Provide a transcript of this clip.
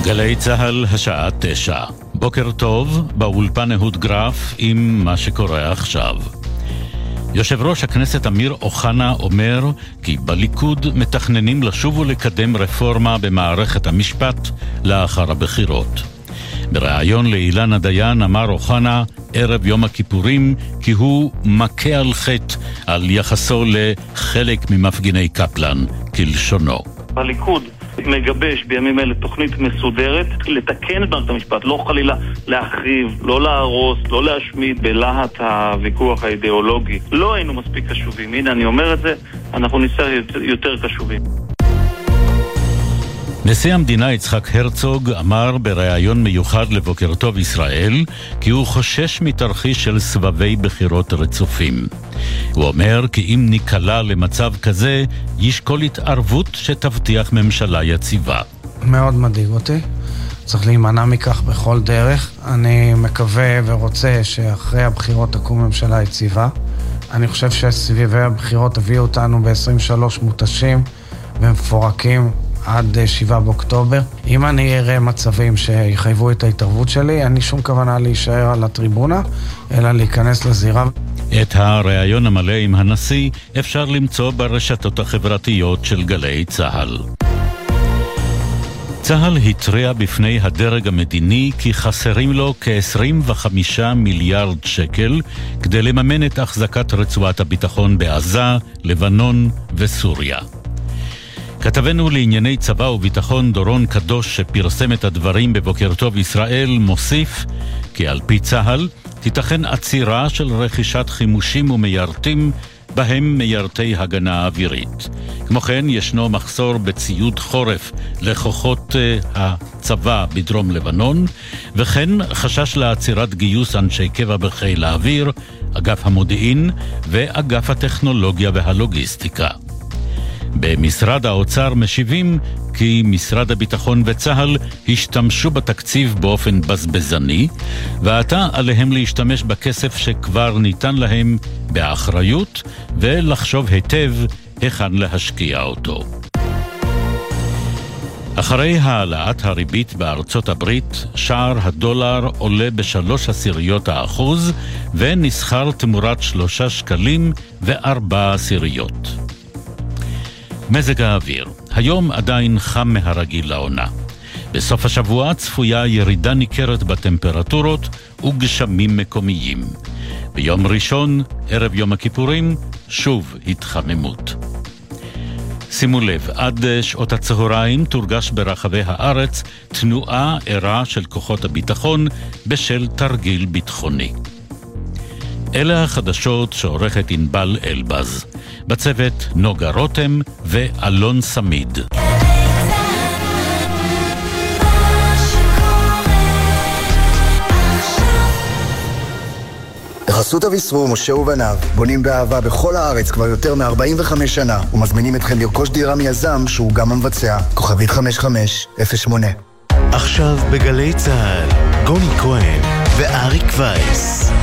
גלי צהל, השעה 9. בוקר טוב, באולפן אהוד גרף עם מה שקורה עכשיו. יושב ראש הכנסת אמיר אוחנה אומר כי בליכוד מתכננים לשוב ולקדם רפורמה במערכת המשפט לאחר הבחירות. בריאיון לאילנה דיין אמר אוחנה ערב יום הכיפורים כי הוא מכה על חטא על יחסו לחלק ממפגיני קפלן כלשונו. הליכוד מגבש בימים אלה תוכנית מסודרת לתקן את מערכת המשפט, לא חלילה להחריב, לא להרוס, לא להשמיד בלהט הוויכוח האידיאולוגי. לא היינו מספיק קשובים. הנה אני אומר את זה, אנחנו נצטרך יותר קשובים. נשיא המדינה יצחק הרצוג אמר בריאיון מיוחד לבוקר טוב ישראל כי הוא חושש מתרחיש של סבבי בחירות רצופים. הוא אומר כי אם ניקלע למצב כזה ישקול התערבות שתבטיח ממשלה יציבה. מאוד מדאיג אותי, צריך להימנע מכך בכל דרך. אני מקווה ורוצה שאחרי הבחירות תקום ממשלה יציבה. אני חושב שסביבי הבחירות הביאו אותנו ב-23 מותשים ומפורקים עד 7 באוקטובר. אם אני אראה מצבים שיחייבו את ההתערבות שלי, אין לי שום כוונה להישאר על הטריבונה, אלא להיכנס לזירה. את הריאיון המלא עם הנשיא אפשר למצוא ברשתות החברתיות של גלי צהל. צהל התריע בפני הדרג המדיני כי חסרים לו כ-25 מיליארד שקל כדי לממן את החזקת רצועת הביטחון בעזה, לבנון וסוריה. כתבנו לענייני צבא וביטחון דורון קדוש שפרסם את הדברים בבוקר טוב ישראל מוסיף כי על פי צהל תיתכן עצירה של רכישת חימושים ומיירטים בהם מיירטי הגנה אווירית. כמו כן ישנו מחסור בציוד חורף לכוחות הצבא בדרום לבנון וכן חשש לעצירת גיוס אנשי קבע בחיל האוויר, אגף המודיעין ואגף הטכנולוגיה והלוגיסטיקה. במשרד האוצר משיבים כי משרד הביטחון וצהל השתמשו בתקציב באופן בזבזני ועתה עליהם להשתמש בכסף שכבר ניתן להם באחריות ולחשוב היטב היכן להשקיע אותו. אחרי העלאת הריבית בארצות הברית, שער הדולר עולה ב0.3% ונסחר תמורת 3.04 שקלים. מזג האוויר, היום עדיין חם מהרגיל לעונה. בסוף השבוע צפויה ירידה ניכרת בטמפרטורות וגשמים מקומיים. ביום ראשון, ערב יום הכיפורים, שוב התחממות. שימו לב, עד שעות הצהריים תורגש ברחבי הארץ תנועה ערה של כוחות הביטחון בשל תרגיל ביטחוני. אלה החדשות שעורכת ענבל אלבז. בצוות נוגה רותם ואלון סמיד. בחסות אביסרו, משה ובניו, בונים באהבה בכל הארץ כבר יותר מ-45 שנה, ומזמינים אתכם לרכוש דירה מיזם שהוא גם המבצע. כוכבית 5508. עכשיו בגלי צהל, גוני כהן ואריק וייס.